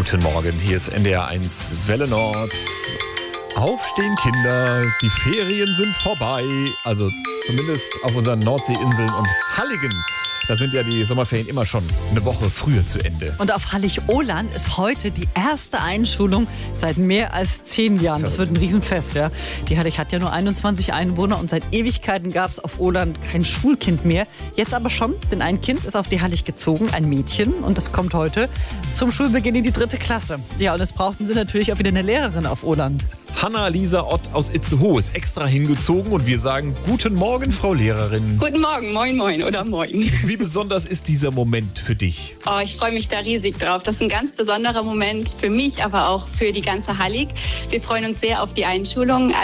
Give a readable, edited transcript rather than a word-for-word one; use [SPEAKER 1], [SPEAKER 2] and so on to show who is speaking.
[SPEAKER 1] Guten Morgen, hier ist NDR1 Welle Nord. Aufstehen Kinder, die Ferien sind vorbei. Also zumindest auf unseren Nordseeinseln und Halligen. Da sind ja die Sommerferien immer schon eine Woche früher zu Ende.
[SPEAKER 2] Und auf Hallig-Ohland ist heute die erste Einschulung seit mehr als 10 Jahren. Das wird ein Riesenfest, ja. Die Hallig hat ja nur 21 Einwohner und seit Ewigkeiten gab es auf Ohland kein Schulkind mehr. Jetzt aber schon, denn ein Kind ist auf die Hallig gezogen, ein Mädchen. Und das kommt heute zum Schulbeginn in die 3. Klasse. Ja, und es brauchten sie natürlich auch wieder eine Lehrerin auf Ohland.
[SPEAKER 1] Hanna-Lisa Ott aus Itzehoe ist extra hingezogen und wir sagen Guten Morgen, Frau Lehrerin.
[SPEAKER 3] Guten Morgen, moin moin oder moin.
[SPEAKER 1] Wie besonders ist dieser Moment für dich?
[SPEAKER 3] Oh, ich freue mich da riesig drauf. Das ist ein ganz besonderer Moment für mich, aber auch für die ganze Hallig. Wir freuen uns sehr auf die Einschulung.